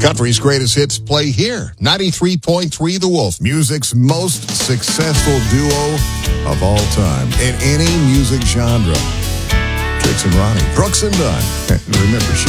Country's greatest hits play here. 93.3 The Wolf, music's most successful duo of all time in any music genre. Trix and Ronnie, Brooks and Dunn. And remember, she